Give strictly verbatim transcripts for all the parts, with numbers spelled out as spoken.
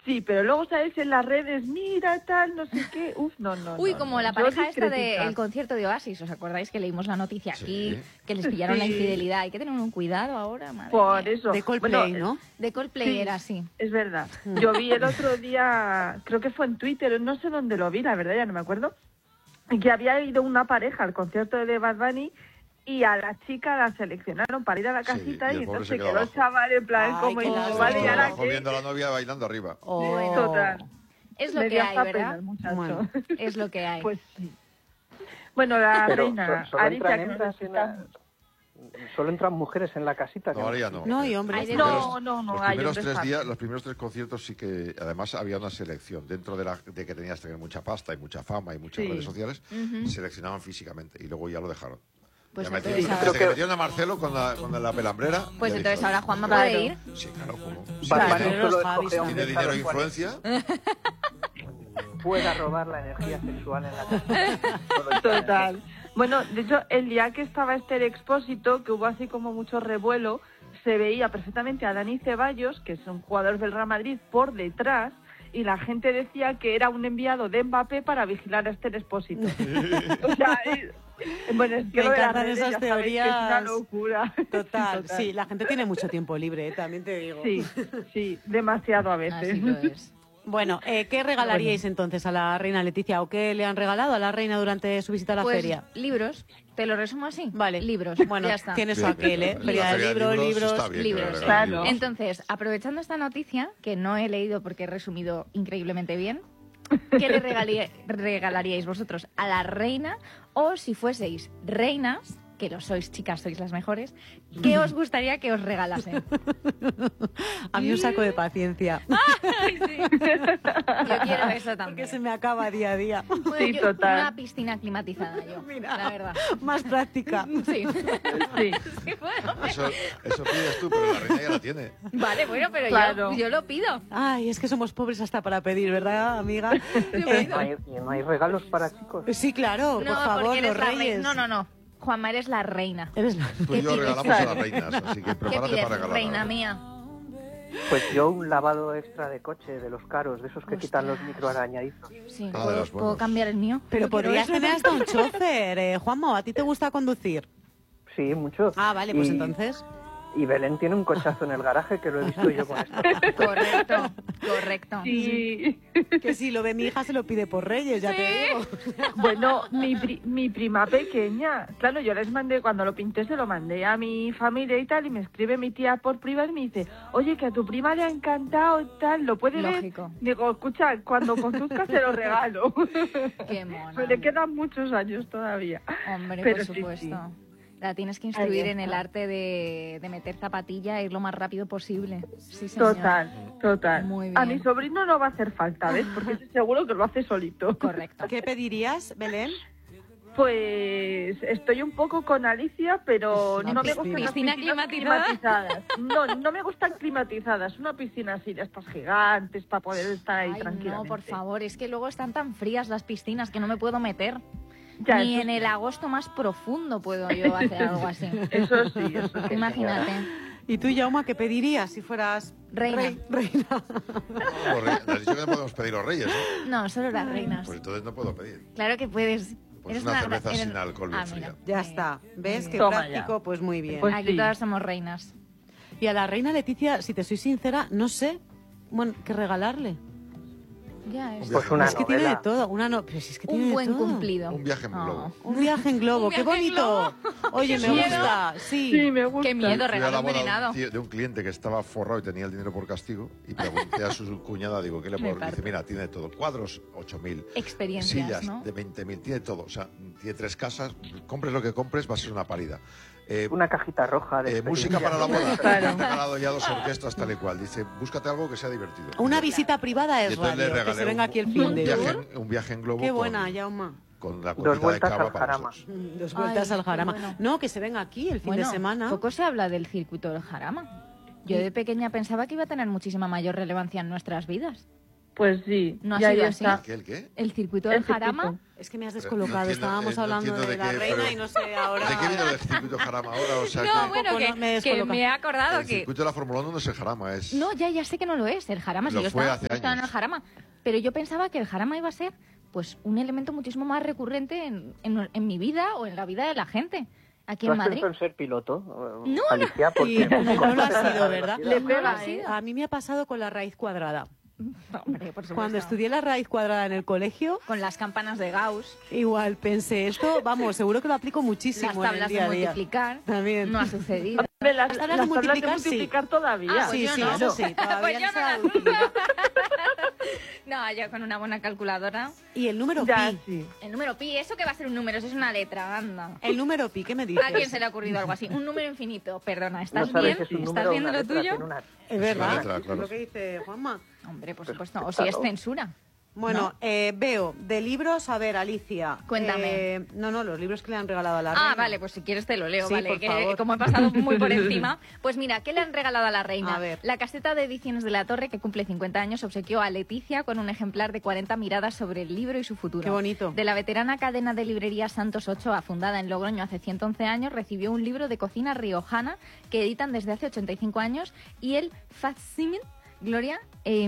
Sí, pero luego sabes en las redes, mira tal, no sé qué, uf, no, no. Uy, no, como no. la Yo pareja esta discreticar. del concierto de Oasis, ¿os acordáis que leímos la noticia aquí? Sí. Que les pillaron Sí. la infidelidad, hay que tener un cuidado ahora, madre Por mía. eso. De Coldplay, Bueno, ¿no? De Coldplay Sí. era así. Es verdad. Yo vi el otro día, creo que fue en Twitter, no sé dónde lo vi, la verdad ya no me acuerdo, que había ido una pareja al concierto de Bad Bunny y a la chica la seleccionaron para ir a la Sí, casita y y, el pobre entonces se se quedó quedó el abajo. chaval en plan Ay, como qué diciendo, lástima. vale, ¿y ahora Abajo qué? viendo a la novia bailando arriba. Oh. Total. Es lo Le que dio hay, hasta pena ¿verdad? al muchacho. Bueno. Es lo que hay. Pues sí. Bueno, la Pero reina, so- solo Alicia, entran que nos hembras en está- la- Solo entran mujeres en la casita. No, ¿no? ahora ya no. No, y Eh, hombres. Hay de los todo. primeros- No, no, no, los hay primeros hombres tres también. días, los primeros tres conciertos sí que además había una selección dentro de, la, de que tenías que tener mucha pasta y mucha fama y muchas Sí. redes sociales, seleccionaban físicamente y luego ya lo dejaron. Pues Ya entonces metieron- ahora- desde que metieron a Marcelo con la, con la pelambrera. Pues ya entonces dijeron, ahora Juanma Claro. puede ir. Sí, claro, como. Si Bad Claro, Bunny tiene, los solo Javis escoge también. hombres tiene a dinero e los cuales influencia. pueda robar la energía sexual en la casita. Solo está en Total. Bueno, de hecho, el día que estaba Esther Expósito, que hubo así como mucho revuelo, se veía perfectamente a Dani Ceballos, que es un jugador del Real Madrid, por detrás, y la gente decía que era un enviado de Mbappé para vigilar a Esther Expósito. O sea, es- bueno, es que Me lo de las encantan redes, esas ya sabéis que es una teorías. locura. Total, sí, la gente tiene mucho tiempo libre, ¿eh? También te digo. Sí, sí, demasiado a veces. Así lo es. Bueno, eh, ¿qué regalaríais entonces a la reina Leticia o qué le han regalado a la reina durante su visita a la Pues feria? libros, te lo resumo así. Vale. Libros, Bueno, ya está. tienes Bien, aquel, ¿eh? bien. Feria La de feria de libros, libros libros. está bien que le libros. regalen Claro. libros. Entonces, aprovechando esta noticia, que no he leído porque he resumido increíblemente bien, ¿qué le regalí- regalaríais vosotros a la reina? O si fueseis reinas, que lo sois, chicas, sois las mejores, ¿qué os gustaría que os regalasen? A mí un saco de paciencia, Ay, sí. Yo quiero eso porque también. se me acaba día a día. Bueno, Sí, yo- total. Una piscina climatizada, yo, Mira. la verdad. Más práctica. Sí. Sí. Sí, bueno. Eso, eso pides tú, pero la reina ya la tiene. Vale, bueno, pero Claro. yo, yo lo pido. Ay, es que somos pobres hasta para pedir, ¿verdad, amiga? Y Eh, no hay, y no hay regalos para chicos. sí, claro, No, por favor, porque eres los la reina. reyes. No, no, no. Juanma, eres la reina. Eres la... Tú y yo pides? regalamos a las reinas, así que ¿Qué prepárate pides, para regalar. reina mía? Pues yo un lavado extra de coche de los caros, de esos que quitan los Ostras. microarañadizos. Sí, Ah, de ¿puedo, los puedo buenos. cambiar el mío? Pero Yo quiero podrías eso. tener hasta un chofer, eh, Juanma, ¿a ti te gusta conducir? Sí, mucho. Ah, vale, pues Y- entonces... Y Belén tiene un cochazo en el garaje que lo he visto yo con esto. Correcto, correcto. Sí. Que si lo ve mi hija se lo pide por Reyes, ya te digo. Bueno, mi, pri- mi prima pequeña, claro, yo les mandé, cuando lo pinté se lo mandé a mi familia y tal, y me escribe mi tía por privado y me dice, oye, que a tu prima le ha encantado y tal, ¿lo puede Lógico. ver? Digo, escucha, cuando conduzca se lo regalo. Qué mona. Me le quedan muchos años todavía. Hombre, Pero por sí, supuesto. sí. La tienes que instruir Ahí en el está. arte de, de meter zapatilla e ir lo más rápido posible. Sí, señor. Total, total. Muy A bien. mi sobrino no va a hacer falta, ¿ves? Porque ese seguro que lo hace solito. Correcto. ¿Qué pedirías, Belén? Pues estoy un poco con Alicia, pero Una no me piscina. gustan las ¿Piscina piscinas climatizada? climatizadas. No, no me gustan climatizadas. Una piscina así de estas gigantes para poder estar ahí Ay, no, tranquilamente. por favor, es que luego están tan frías las piscinas que no me puedo meter. Ya, Ni eso en el agosto más profundo puedo yo hacer algo así. Eso sí, eso sí. Imagínate. ¿Y tú, Jaume, qué pedirías si fueras Reina. rey- reina? Los reyes- Has dicho que no podemos pedir los reyes, ¿no? No, solo las reinas. Pues entonces no puedo pedir. Claro que puedes. Pues Eres una gra- cerveza eres- sin alcohol bien Ah, mira. fría. Ya está. ¿Ves Muy qué bien. práctico? Toma ya. Pues muy bien. Pues Aquí sí. todas somos reinas. Y a la reina Leticia, si te soy sincera, no sé bueno, qué regalarle. Ya es. Un Pues viaje una en es que globo. tiene de todo. Una no... Pero si es que tiene Un de buen todo. cumplido. Un viaje en Oh. globo. Un viaje en globo, Un qué viaje en bonito. Oye, Qué me miedo. gusta, sí. Sí, me gusta. Qué miedo, Fui a regalo la boda de envenenado. un, tío- de un cliente que estaba forrado y tenía el dinero por castigo y pregunté a su cuñada, digo, ¿qué le Me puedo? Dice, parto. mira, tiene todo. Cuadros, ocho mil. Experiencias, Sillas ¿no? de veinte mil, tiene todo. O sea, tiene tres casas, compres lo que compres, va a ser una parida. Eh, Una cajita roja de eh, música para la boda. Claro. Me han regalado ya dos orquestas tal y cual. Dice, búscate algo que sea divertido. Una visita privada Y es entonces le radio, que regalé se venga un- aquí el un fin de viaje, tour. en- un viaje en globo Qué con- buena, Jaume. con la Dos copita de vueltas cava al para jarama. nosotros. Dos vueltas Ay, al jarama. qué bueno. No, que se venga aquí el fin Bueno, de semana. poco se habla del circuito del jarama. Yo de pequeña pensaba que iba a tener muchísima mayor relevancia en nuestras vidas. Pues sí. No ha y ahí sido así. está. ¿Qué, el qué? El circuito del El circuito. Jarama. Es que me has Pero descolocado. no entiendo, Estábamos eh, no hablando entiendo de, de la qué, reina pero- y no sé ahora. ¿De qué viene el circuito Jarama ahora? O sea, No, que bueno, poco que, no me que descoloca. me he acordado el que... circuito de la Fórmula uno no es el Jarama, es... No, ya, ya sé que no lo es, el Jarama. Lo Sí, yo fue estaba, hace yo estaba en el años. Jarama. Pero yo pensaba que el Jarama iba a ser pues un elemento muchísimo más recurrente en, en, en mi vida o en la vida de la gente aquí ¿Tú en has Madrid. pensado en ser piloto, No, Alicia? Sí, Porque no lo ha sido, ¿verdad? Le No pega, lo ha ¿eh? sido. A mí me ha pasado con la raíz cuadrada. Hombre, por supuesto. Cuando estudié la raíz cuadrada en el colegio, Con las campanas de Gauss, igual pensé, esto, vamos, seguro que lo aplico muchísimo las en el tablas día de a día. multiplicar, También. no ha sucedido. Hombre, las, Las las tablas de tablas de multiplicar, sí. multiplicar todavía. Ah, Sí, pues sí, yo no. eso sí, todavía Pues no yo se no ha las utilizado. No, yo con una buena calculadora. Y el número Ya, pi. sí. El número pi, ¿eso qué va a ser un número? Eso es una letra, anda. El número pi, ¿qué me dices? ¿A quién se le ha ocurrido algo así? Un número infinito. Perdona, no ¿estás sabes bien? si es un ¿Estás número o viendo una lo letra, tuyo? tiene una- Es una verdad, letra, es claro. lo que dice Juanma. Hombre, por Pues, supuesto. O si es claro. censura. Bueno, eh, veo de libros, a ver, Alicia. Cuéntame. eh, no, no, los libros que le han regalado a la reina. Ah, vale, pues si quieres te lo leo, Sí, vale, por que favor. como he pasado muy por encima. Pues mira, ¿qué le han regalado a la reina? A ver. La caseta de ediciones de la Torre, que cumple cincuenta años, obsequió a Leticia con un ejemplar de cuarenta miradas sobre el libro y su futuro. Qué bonito. De la veterana cadena de librerías Santos Ochoa, fundada en Logroño hace ciento once años, recibió un libro de cocina riojana que editan desde hace ochenta y cinco años y el facsímil Gloria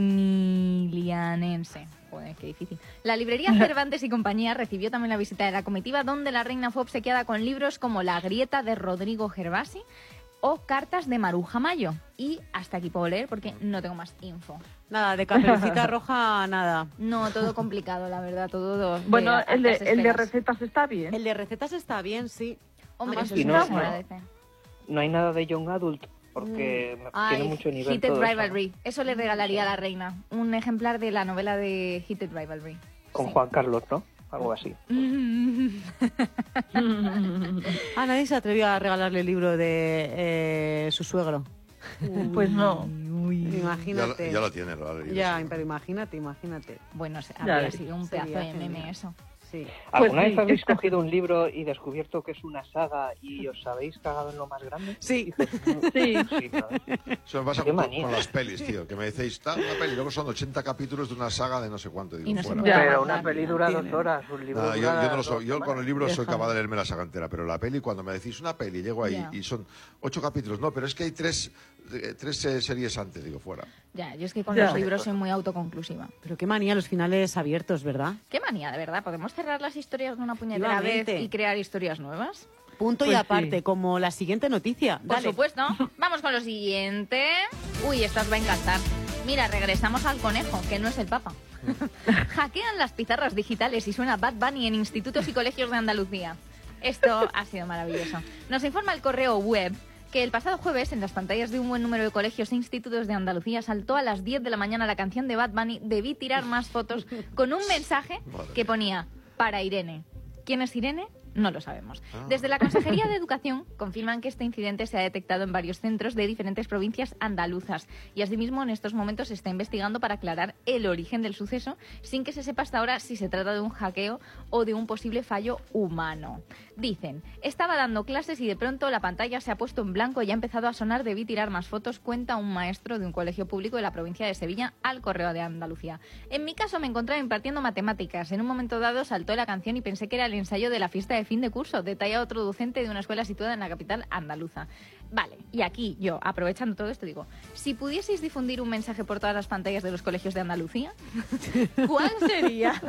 Emilianense. Joder, qué difícil. La librería Cervantes y compañía recibió también la visita de la comitiva, donde la reina fue obsequiada con libros como La grieta de Rodrigo Gervasi o Cartas de Maruja Mayo. Y hasta aquí puedo leer porque no tengo más info. Nada, de Caperucita Roja, nada. No, todo complicado, la verdad, todo... de Bueno, el de, altas el de esferas. recetas está bien. El de recetas está bien, sí. Hombre, Nada eso más y sí no- se no- agradece. No hay nada de Young Adult, porque me- Ay, tiene mucho nivel Heated todo eso, ¿no? Rivalry. Eso le regalaría a la reina. Un ejemplar de la novela de Heated Rivalry. Con Sí. Juan Carlos, ¿no? Algo así. Ah, nadie se atrevió a regalarle el libro de eh, su suegro. Pues no. Uy, Ya, lo- imagínate. ya lo tiene, lo ha leído, Ya, sí. pero imagínate, imagínate. Bueno, se- Ya habría ves. sido un Sería pedazo de genial. meme eso. Sí. ¿Alguna Pues vez sí. habéis cogido un libro y descubierto que es una saga y os habéis cagado en lo más grande? Sí. Dices, mm, Sí. sí, ¿no? Eso me pasa Qué con, manía. con las pelis, tío, que me decís, está una peli, luego son ochenta capítulos de una saga de no sé cuánto. Digo, Y no se fuera. puede Ya. Pero avanzar. una peli dura dos Tiene. horas, un libro Nada, yo, dura yo no lo dos soy. Yo con semanas. el libro soy Déjame. capaz de leerme la saga entera, pero la peli, cuando me decís una peli, llego ahí Ya. y son ocho capítulos. No, pero es que hay tres, eh, tres eh, series antes, digo, fuera. Ya, yo es que con Ya. los libros soy muy autoconclusiva. Pero qué manía los finales abiertos, ¿verdad? Qué manía, de verdad. ¿Podemos cerrar las historias de una puñetera vez Efectivamente. y crear historias nuevas? Punto y Pues aparte, sí. como la siguiente noticia. Por Dale. supuesto. Vamos con lo siguiente. Uy, esta os va a encantar. Mira, regresamos al conejo, que no es el Papa. Hackean las pizarras digitales y suena Bad Bunny en institutos y colegios de Andalucía. Esto ha sido maravilloso. Nos informa el correo web que el pasado jueves, en las pantallas de un buen número de colegios e institutos de Andalucía, saltó a las diez de la mañana la canción de Bad Bunny Debí tirar más fotos, con un mensaje que ponía para Irene. ¿Quién es Irene? No lo sabemos. Desde la Consejería de Educación confirman que este incidente se ha detectado en varios centros de diferentes provincias andaluzas y asimismo en estos momentos se está investigando para aclarar el origen del suceso sin que se sepa hasta ahora si se trata de un hackeo o de un posible fallo humano. Dicen, estaba dando clases y de pronto la pantalla se ha puesto en blanco y ha empezado a sonar Debí tirar más fotos, cuenta un maestro de un colegio público de la provincia de Sevilla al Correo de Andalucía. En mi caso me encontraba impartiendo matemáticas. En un momento dado saltó la canción y pensé que era el ensayo de la fiesta de fin de curso, detalla otro docente de una escuela situada en la capital andaluza. Vale, y aquí yo, aprovechando todo esto, digo, si pudieseis difundir un mensaje por todas las pantallas de los colegios de Andalucía, ¿cuál sería?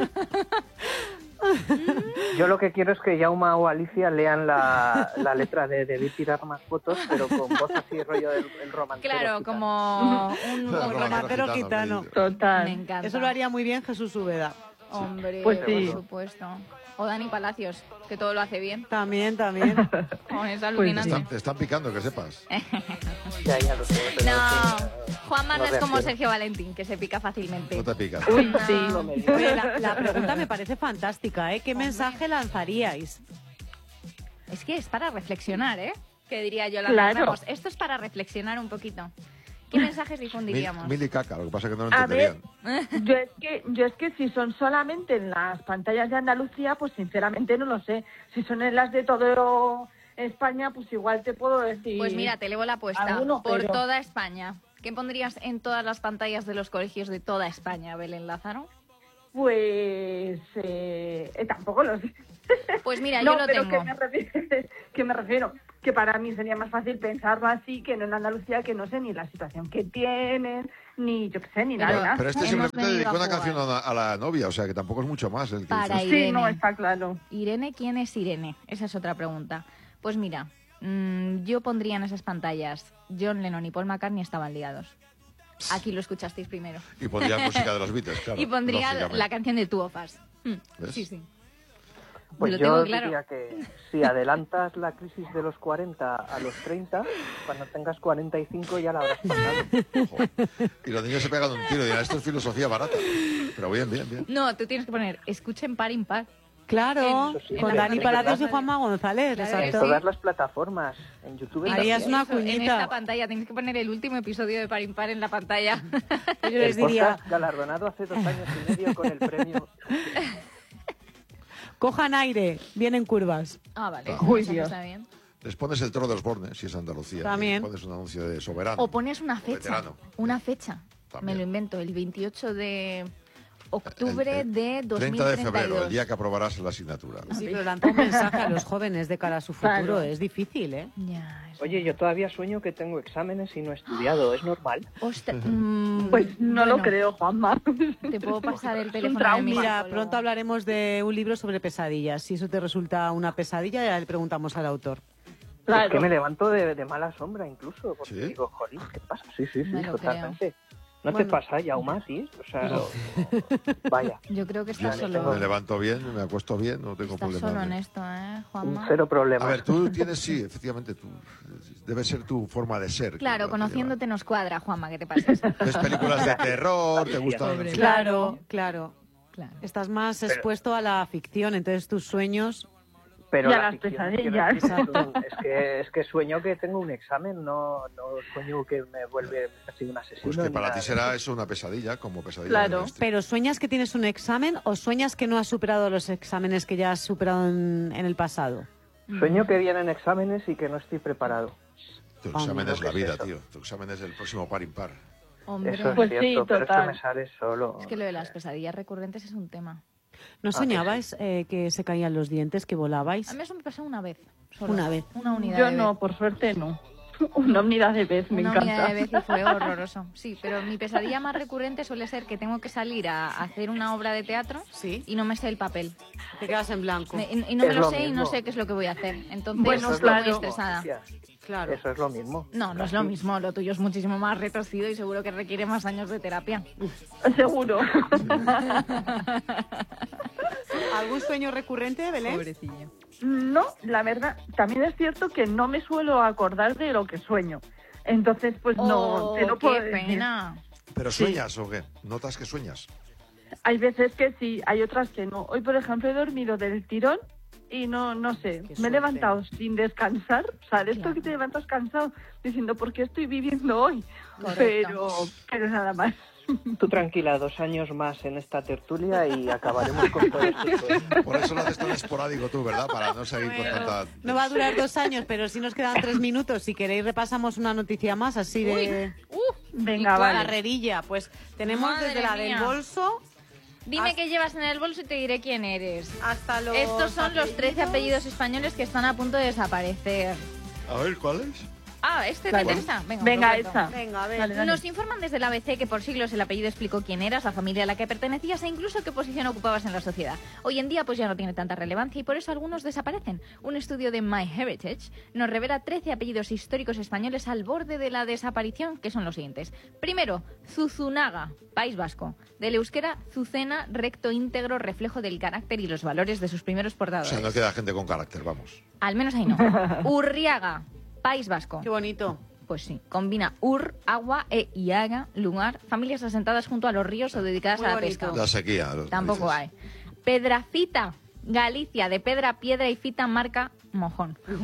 Yo lo que quiero es que Jauma o Alicia lean la, la letra de Debí tirar más fotos, pero con voz así rollo del el romancero. Claro, gitano. como un Claro, Un romancero gitano, gitano. me dice. Total. Me encanta. Eso lo haría muy bien Jesús Úbeda. Hombre, Pues sí. por supuesto. O Dani Palacios, que todo lo hace bien. También, también. Oh, es Te alucinante. están, te están picando, que sepas. Ya, ya lo sé. pero No, sí, Juanma no no es como reacciono. Sergio Valentín, que se pica fácilmente. No te picas. Uy, sí. no me digas. Oye, la, la pregunta me parece fantástica, ¿eh? ¿Qué mensaje lanzaríais? Es que es para reflexionar, ¿eh? Que diría yo, la Claro. Ramos. Esto es para reflexionar un poquito. ¿Qué mensajes Mil, difundiríamos? mil y caca, lo que pasa es que no lo A ver, entenderían. yo es que yo es que si son solamente en las pantallas de Andalucía, pues sinceramente no lo sé. Si son en las de todo España, pues igual te puedo decir. Pues mira, te elevo la apuesta. Alguno, Por pero- toda España. ¿Qué pondrías en todas las pantallas de los colegios de toda España, Belén Lázaro? Pues eh, eh, tampoco lo sé. Pues mira, no, yo lo pero tengo. Que me, refiero, que me refiero que para mí sería más fácil pensarlo así que no en Andalucía, que no sé ni la situación que tienen, ni yo qué sé, ni Pero- nada. de nada. Pero este Hemos simplemente venido dedicó a una jugar. canción a, la- a la novia, o sea que tampoco es mucho más el que Para hizo. Irene. Sí, no, está claro. Irene, ¿quién es Irene? Esa es otra pregunta. Pues mira, mmm, yo pondría en esas pantallas John Lennon y Paul McCartney estaban liados. Aquí lo escuchasteis primero. Y pondría música de los Beatles, claro. y pondría lógicamente. la canción de Two of Us. Mm, ¿Ves? Sí, sí. Pues Lo yo tengo claro. diría que si adelantas la crisis de los cuarenta a los treinta, cuando tengas cuarenta y cinco ya la habrás pasado. Joder. Y los niños se pegan un tiro y dirán, esto es filosofía barata. Pero bien, bien, bien. No, tú tienes que poner escuchen par impar. Claro, Eso sí, con en Dani la Palacios y pantalla. Juanma González, Claro, En exacto. todas las plataformas, en YouTube Harías también. una Eso, en cuñita. esta pantalla tenéis que poner el último episodio de par impar en la pantalla. Yo El les diría, podcast galardonado hace dos años y medio con el premio. cojan aire, vienen curvas. Ah, vale. Uy, eso Dios. está bien. Les pones el toro de Osborne, si es Andalucía. También. Y pones un anuncio de soberano. O pones una fecha. Veterano. Una fecha. También. Me lo invento. El veintiocho de octubre El- el de dos mil treinta de treinta y febrero, dos. el día que aprobarás la asignatura. Sí, pero lanza un mensaje a los jóvenes de cara a su futuro. Claro. Es difícil, ¿eh? Ya, es Oye, yo todavía sueño que tengo exámenes y no he estudiado, ¿es normal? Ostras, mm, Pues no lo bueno, creo, Juanma. Te puedo pasar el teléfono trauma. de mi Mira, psicólogo. pronto hablaremos de un libro sobre pesadillas. Si eso te resulta una pesadilla, ya le preguntamos al autor. Claro. Es que me levanto de, de mala sombra incluso, porque ¿Sí? digo, jolín, ¿qué pasa? Sí, sí, sí, Me lo totalmente. ¿No Bueno. te pasa, Yauma, sí? O sea, vaya, Yo creo que Yo estás Vale, solo. me levanto bien, me acuesto bien, no tengo Estás problema. solo en esto, ¿eh, un Juanma? cero problema. A ver, tú tienes, sí, efectivamente, tú, debe ser tu forma de ser. Claro, que te conociéndote nos cuadra, Juanma, que te pases. lleva. ¿Ves películas de terror? ¿Te gustan? Pobre. Claro, claro. Claro. Estás más Pero- expuesto a la ficción, entonces tus sueños... Pero Y a la las ficción pesadillas. tiene- Es que, es que sueño que tengo un examen, no, no sueño que me vuelve así un asesino. Pues que ni para nada ti de será eso. eso una pesadilla, como pesadilla. Claro. del este. ¿Pero sueñas que tienes un examen o sueñas que no has superado los exámenes que ya has superado en, en el pasado? Sueño que vienen exámenes y que no estoy preparado. Tu examen Hombre, es la ¿qué es vida, eso? tío. Tu examen es el próximo par impar. Hombre, Eso es Pues sí, cierto, pero total. eso me sale solo. es que lo de las pesadillas recurrentes es un tema. ¿No Ah, soñabais eh, que se caían los dientes, que volabais? A mí eso me pasó una vez. solo. Una vez. Una unidad Yo de no, vez. por suerte no. Una unidad de vez, me Una encanta. unidad de vez y fue horroroso. Sí, pero mi pesadilla más recurrente suele ser que tengo que salir a hacer una obra de teatro Sí. y no me sé el papel. Te quedas en blanco. Me- y, y no me Es lo lo sé y no mismo. sé qué es lo que voy a hacer. Entonces Bueno, estoy claro. muy estresada. Hostia, Claro. Eso es lo mismo. No, no es lo mismo. Lo tuyo es muchísimo más retorcido y seguro que requiere más años de terapia. Seguro. ¿Algún sueño recurrente, Belén? No, la verdad, también es cierto que no me suelo acordar de lo que sueño. Entonces, pues no, Oh, te lo qué puedo decir. pena. ¿Pero sueñas o qué? ¿Notas que sueñas? Hay veces que sí, hay otras que no. Hoy, por ejemplo, he dormido del tirón y no no sé, Qué me he suerte. levantado sin descansar. O sea, de esto Claro. que te levantas cansado diciendo, ¿por qué estoy viviendo hoy? Correcto. Pero, pero nada más. Tú tranquila, dos años más en esta tertulia y acabaremos con todo esto. Por eso lo haces tan esporádico tú, ¿verdad? Para no seguir con tanta... No va a durar dos años, pero si nos quedan tres minutos. Si queréis repasamos una noticia más así de... Venga, vale. Carrerilla. Pues tenemos Madre desde la mía. del bolso Dime Haz- qué llevas en el bolso y te diré quién eres. hasta los... Estos son los trece apellidos españoles que están a punto de desaparecer. A ver, ¿cuáles? Ah, ¿este te Claro. interesa? Venga, Venga, os lo cuento. esa. Venga, a ver. Dale, dale. Nos informan desde la A B C que por siglos el apellido explicó quién eras, la familia a la que pertenecías e incluso qué posición ocupabas en la sociedad. Hoy en día pues ya no tiene tanta relevancia y por eso algunos desaparecen. Un estudio de MyHeritage nos revela trece apellidos históricos españoles al borde de la desaparición, que son los siguientes. Primero, Zuzunaga, País Vasco. Del euskera, Zucena, recto, íntegro, reflejo del carácter y los valores de sus primeros O portadores. sea, no queda gente con carácter, vamos. Al menos ahí no. Urriaga, País Vasco. Qué bonito. Pues sí, combina ur, agua e iaga, lugar, familias asentadas junto a los ríos o dedicadas Muy a la bonito. pesca. La sequía. lo- Tampoco dices. hay. Pedrafita, Galicia, de pedra, piedra y fita, marca mojón.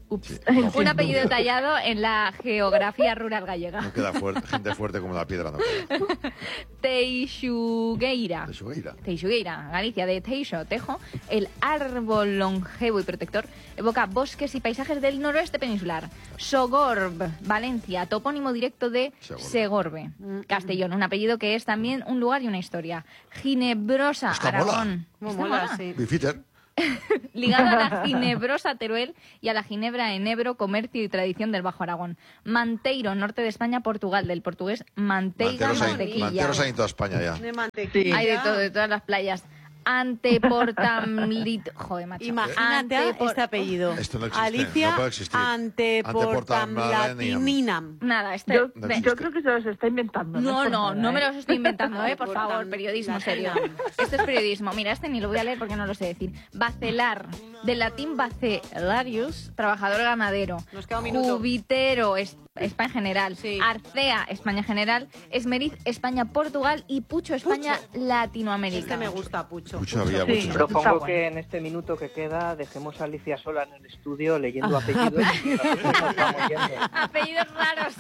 Ups. Un apellido tallado en la geografía rural gallega. No queda fuerte, gente fuerte como la piedra, no queda. Teixugueira. Teixugueira. Teixugueira, Galicia, de Teixo, Tejo. El árbol longevo y protector evoca bosques y paisajes del noroeste peninsular. Sogorb, Valencia, topónimo directo de Segorbe. Segorbe. Castellón, un apellido que es también un lugar y una historia. Ginebrosa, Esta mola. Aragón. Como Esta mola, mola. sí. Bifiter. Ligado a la ginebrosa Teruel y a la ginebra en Ebro, comercio y tradición del Bajo Aragón. Manteiro, norte de España, Portugal, del portugués manteiga, Manteros hay, mantequilla. manteros hay en toda España ya. De mantequilla. Hay de todo, de todas las playas. Anteportamlit... Joder, macho. Imagínate Antepor- este apellido. Esto no existe, Alicia no puede existir. Anteportamlatinam. Nada, este... Yo, No ve- existe. yo creo que se los está inventando. No, es por no, nada, no me ¿eh? los estoy inventando, ¿eh? Por Anteportam- favor, periodismo serio. latinam. Esto es periodismo. Mira, este ni lo voy a leer porque no lo sé decir. Bacelar, del latín bacelarius, trabajador ganadero. Nos queda un minuto. Jubitero, es- España general. Sí. Arcea, España general. Esmeriz, España, Portugal. Y Pucho, España, Latinoamérica. Este me gusta, Pucho. Mucho había, Sí. mucho. Está Propongo bueno. que en este minuto que queda dejemos a Alicia sola en el estudio leyendo apellidos. y nosotros nos vamos yendo. Apellidos raros.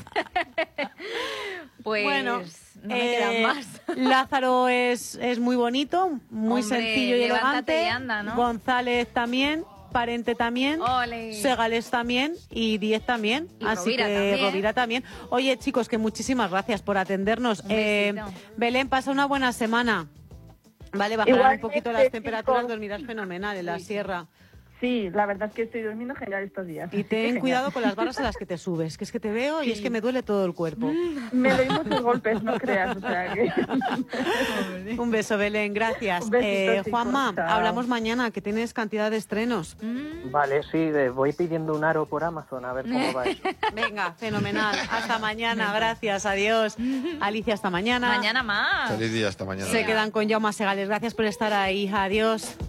Pues Bueno, no me quedan eh, más. Lázaro es, es muy bonito, muy Hombre, sencillo y levántate elegante. y anda, ¿no? González también, Parente también. Ole. Segales también y Diez también. Y Así Rovira que también. Rovira también. Oye, chicos, que muchísimas gracias por atendernos. Un Eh, besito. Belén, pasa una buena semana. Vale, bajarán Igualmente, un poquito las temperaturas, chicos. dormirás fenomenal en la sierra. Sí, la verdad es que estoy durmiendo genial estos días. Y así que ten genial. cuidado con las barras a las que te subes, que es que te veo y es que me duele todo el cuerpo. Me doy muchos golpes, no creas, o sea que... Un beso, Belén, gracias. Un besito, Eh, chicos, Juanma, chao. hablamos mañana, que tienes cantidad de estrenos. Vale, sí, de- voy pidiendo un aro por Amazon a ver cómo va eso. Venga, fenomenal. Hasta mañana, gracias, adiós. Alicia, hasta mañana. Mañana más. Feliz día, hasta mañana. Se quedan con Jaume Segales, gracias por estar ahí, adiós.